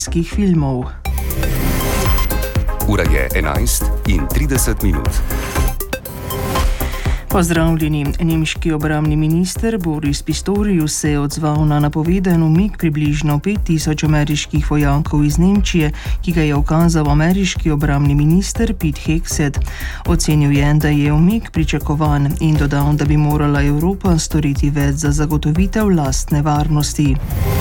filmov. Ura je 11:30. Pozdravljeni. Nemški obrambni minister Boris Pistorius se je odzval na napoveden umik približno 5000 ameriških vojakov iz Nemčije, ki ga je ukazal ameriški obrambni minister Pete Hegseth. Ocenil je, da je umik pričakovan in dodal, da bi morala Evropa storiti več za zagotovitev lastne varnosti.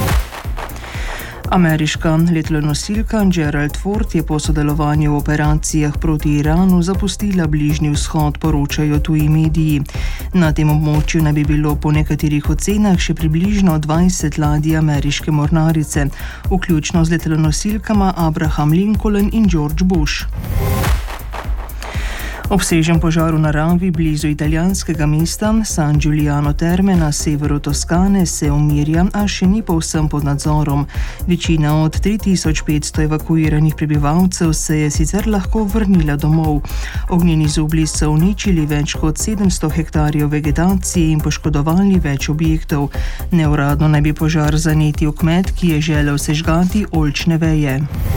Ameriška letalonosilka Gerald Ford je po sodelovanju v operacijah proti Iranu zapustila Bližnji vzhod, poročajo tuji mediji. Na tem območju naj bi bilo po nekaterih ocenah še približno 20 ladij ameriške mornarice, vključno z letalonosilkama Abraham Lincoln in George Bush. Obsežen požar v naravi blizu italijanskega mesta San Giuliano Terme na severu Toskane se umirja, a še ni povsem pod nadzorom. Večina od 3500 evakuiranih prebivalcev se je sicer lahko vrnila domov. Ognjeni zublji so uničili več kot 700 hektarjev vegetacije in poškodovali več objektov. Neuradno naj bi požar zanetil kmet, ki je želel sežgati oljčne veje.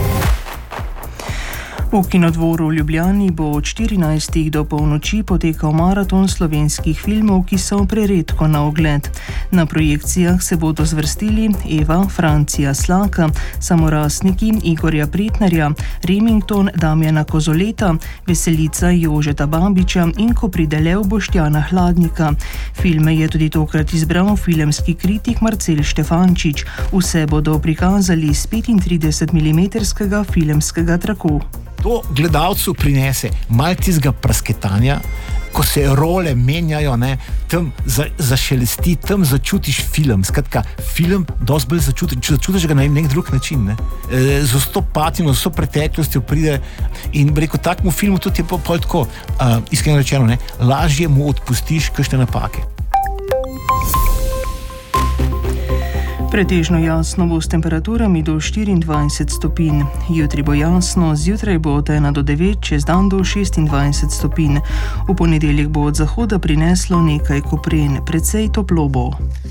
V Kinodvoru v Ljubljani bo od 14. do polnoči potekal maraton slovenskih filmov, ki so preredko na ogled. Na projekcijah se bodo zvrstili Eva, Francija Slaka, Samorastniki Igorja Pretnarja, Remington Damjana Kozoleta, Veselica Jožeta Babiča in Ko pride lev Boštjana Hladnika. Filme je tudi tokrat izbral filmski kritik Marcel Štefančič. Vse bodo prikazali s 35 mm filmskega traku. To gledalcu prinese malo tistega prasketanja, ko se role menjajo, tam zašelesti, tam začutiš film. Skratka, film dosti bolj začutiš ga na nek drug način. Z vso patino, z vso preteklostjo pride in rekel, takmu filmu tudi je pol tako, iskreno rečeno, lažje mu odpustiš kakšne napake. Pretežno jasno bo s temperaturami do 24 stopinj. Jutri bo jasno, zjutraj bo od 1 do 9, čez dan do 26 stopinj. V ponedeljek bo od zahoda prineslo nekaj kopren, precej toplo bo.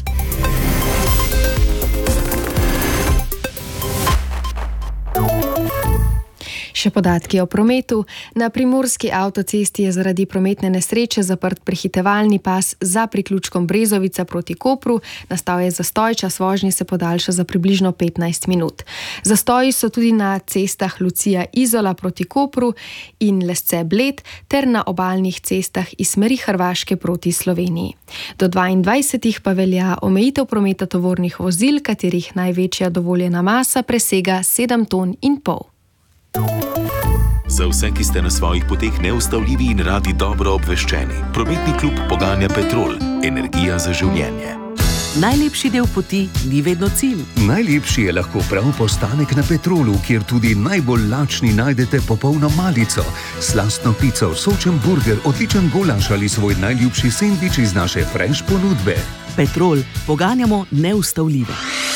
Še podatki o prometu. Na primorski avtocesti je zaradi prometne nesreče zaprt prehitevalni pas za priključkom Brezovica proti Kopru. Nastal je zastoj, čas vožnje se podaljša za približno 15 minut. Zastoji so tudi na cestah Lucija Izola proti Kopru in Lesce Bled ter na obalnih cestah iz smeri Hrvaške proti Sloveniji. Do 22. pa velja omejitev prometa tovornih vozil, katerih največja dovoljena masa presega 7,5 ton. Za vse, ki ste na svojih poteh neustavljivi in radi dobro obveščeni, prometni klub poganja Petrol, energija za življenje. Najlepši del poti ni vedno cilj. Najlepši je lahko prav postanek na Petrolu, kjer tudi najbolj lačni najdete popolno malico, slastno pico, sočen burger, odličen golaž ali svoj najljubši sendvič iz naše fresh ponudbe. Petrol, poganjamo neustavljivo.